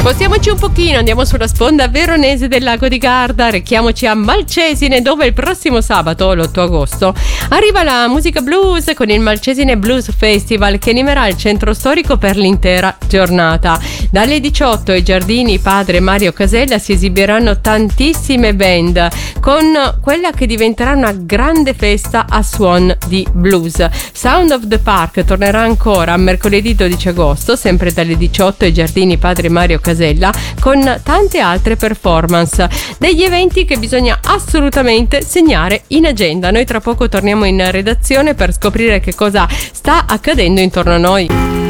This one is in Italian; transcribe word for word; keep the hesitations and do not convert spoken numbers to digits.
Spostiamoci un pochino, andiamo sulla sponda veronese del lago di Garda, rechiamoci a Malcesine, dove il prossimo sabato, l'otto agosto, arriva la musica blues con il Malcesine Blues Festival, che animerà il centro storico per l'intera giornata. Dalle diciotto ai giardini Padre Mario Casella si esibiranno tantissime band, con quella che diventerà una grande festa a suon di blues. Sound of the Park tornerà ancora mercoledì dodici agosto, sempre dalle diciotto ai giardini Padre Mario Casella, con tante altre performance, degli eventi che bisogna assolutamente segnare in agenda. Noi tra poco torniamo in redazione per scoprire che cosa sta accadendo intorno a noi.